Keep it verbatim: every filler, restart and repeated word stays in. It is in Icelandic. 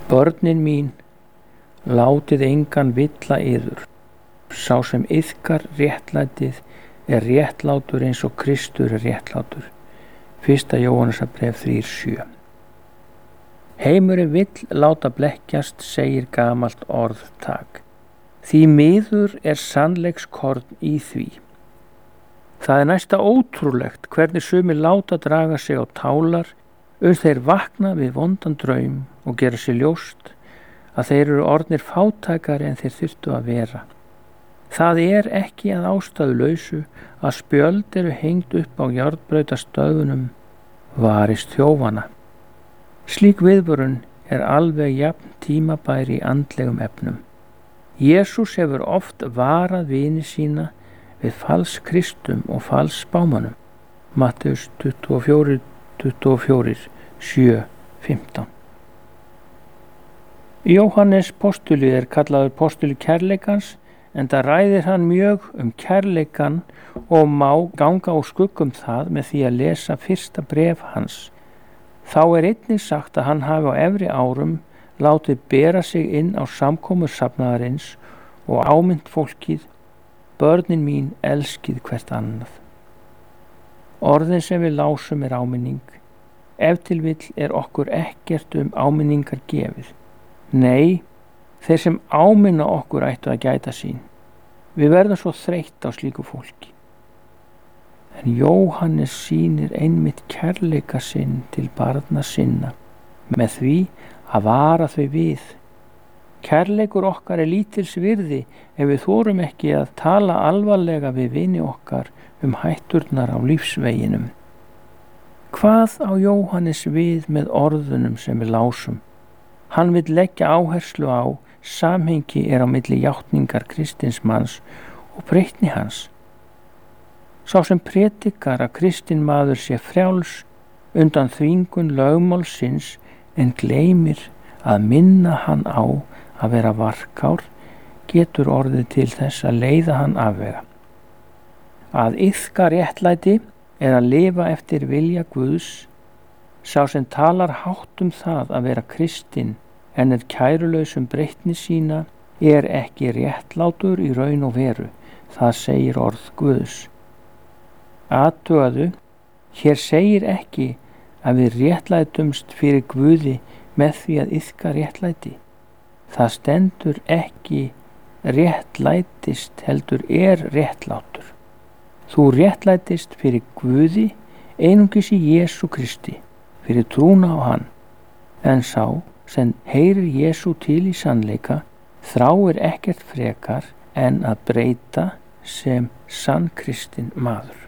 Börnin mín, látið engan villa yður. Sá sem iðkar réttlætið er réttlátur eins og Kristur er réttlátur. Fyrsta Jóhannesarbréf þrír sjö. Heimurinn vill láta blekkjast, segir gamalt orðtak. Því miður er sannleikskorn í því. Það er næsta ótrúlegt hvernig sumir láta draga sig á tálar uns þeir vakna við vondan draum og gera sér ljóst að þeir eru orðnir fátækari en þeir þyrftu að vera. Það er ekki að ástæðu lausu að spjöld eru hengt upp á járnbrautastöðvunum varist þjófana. Slík viðvörun er alveg jafn tímabær í andlegum efnum. Jesús hefur oft varað vini sína við falskristum og falsspámanum. Mattheus tuttugu og fjögur, tuttugu og fjögur, sjö, fimmtán. Jóhannes postuli er kallaður postuli kærleikans, enda ræðir hann mjög um kærleikan og má ganga úr skuggum það með því að lesa fyrsta bréf hans. Þá er einnig sagt að hann hafi á efri árum látið bera sig inn á samkomur safnaðarins og ámynd fólkið: börnin mín, elskið hvert annað. Orðin sem við lásum er áminning. Ef til vill er okkur ekkert um áminningar gefið. Nei, þeir sem áminna okkur ættu að gæta sín. Við verðum svo þreytt á slíku fólki. En Jóhannes sýnir einmitt kærleika sinn til barna sinna með því að vara þau við. Kærleikur okkar er lítils virði ef við þorum ekki að tala alvarlega við vini okkar um hætturnar á lífsveginum. Hvað á Jóhannes við með orðunum sem við lásum? Hann vill leggja áherslu á samhengi er á milli játningar kristins manns og breytni hans. Sá sem predikar að kristinn maður sé frjáls undan þvingun lögmálsins en gleymir að minna hann á að vera varkár getur orðið til þess að leiða hann afvega. Að iðka réttlæti er að lifa eftir vilja Guðs. Sá sem talar hátt um það að vera kristinn en er kærulaus um breytni sína er ekki réttlátur í raun og veru. Það segir orð Guðs. Athugaðu, hér segir ekki að við réttlætumst fyrir Guði með því að iðka réttlæti. Það stendur ekki réttlætist heldur er réttlátur. Þú réttlætist fyrir Guði einungis í Jesú Kristi, fyrir trúna á hann. En sá sem heyrir Jesú til í sannleika þráir ekkert frekar en að breyta sem sannkristinn maður.